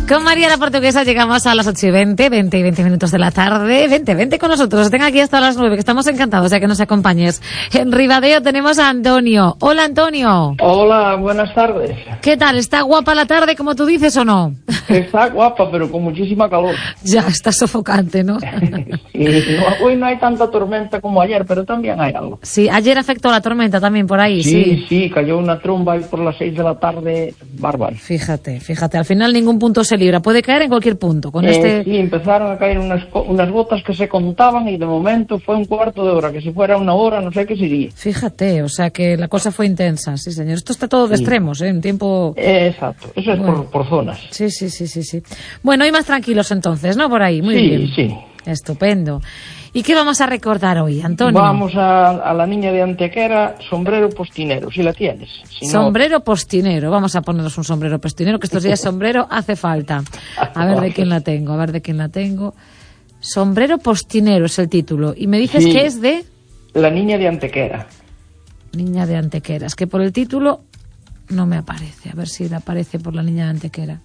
Con María la Portuguesa llegamos a las 8:20, 20 y 20 minutos de la tarde. Vente con nosotros, estén aquí hasta las 9, que estamos encantados de que nos acompañes. En Ribadeo tenemos a Antonio. Hola, Antonio. Hola, buenas tardes. ¿Qué tal? ¿Está guapa la tarde, como tú dices, o no? Está guapa, pero con muchísima calor. Ya, está sofocante, ¿no? Sí, hoy no hay tanta tormenta como ayer, pero también hay algo. Sí, ayer afectó la tormenta también por ahí, sí. Sí, cayó una tromba ahí por las 6 de la tarde, bárbaro. Fíjate, al final ningún punto se libra, puede caer en cualquier punto. Sí, empezaron a caer unas gotas que se contaban y de momento fue un cuarto de hora, que si fuera una hora no sé qué sería. Fíjate, o sea que la cosa fue intensa, sí señor. Esto está todo de extremos, en tiempo... Exacto, eso es bueno, por zonas. Sí. Bueno, hoy más tranquilos entonces, ¿no? Por ahí, muy bien. Sí. Estupendo. ¿Y qué vamos a recordar hoy, Antonio? Vamos a la niña de Antequera, sombrero postinero, si la tienes. Si sombrero postinero, vamos a ponernos un sombrero postinero, que estos días sombrero hace falta. A ver de quién la tengo, Sombrero postinero es el título. Y me dices que es de... La niña de Antequera. Niña de Antequera. Es que por el título no me aparece. A ver si le aparece por la niña de Antequera.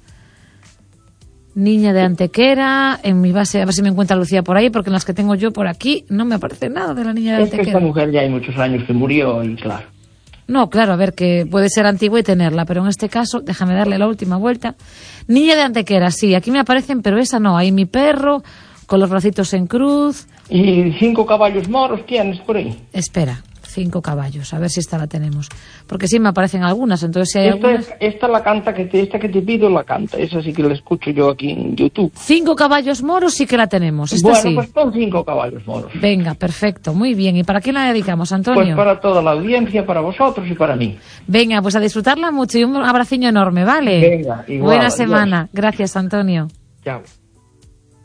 Niña de Antequera, en mi base, a ver si me encuentra Lucía por ahí, porque en las que tengo yo por aquí no me aparece nada de la niña de Antequera. Es que esta mujer ya hay muchos años que murió y claro. No, claro, a ver, que puede ser antigua y tenerla, pero en este caso, déjame darle la última vuelta. Niña de Antequera, sí, aquí me aparecen, pero esa no. Ahí mi perro, con los bracitos en cruz. ¿Y 5 caballos moros tienes por ahí? Espera. 5 caballos, a ver si esta la tenemos, porque sí me aparecen algunas, entonces si hay algunas... Esta la canta, esta que te pido la canta, esa sí que la escucho yo aquí en YouTube. 5 caballos moros sí que la tenemos, esta bueno, sí. Pues pon 5 caballos moros. Venga, perfecto, muy bien, ¿y para quién la dedicamos, Antonio? Pues para toda la audiencia, para vosotros y para mí. Venga, pues a disfrutarla mucho y un abraciño enorme, ¿vale? Venga, igual. Buena semana, gracias, Antonio. Chao.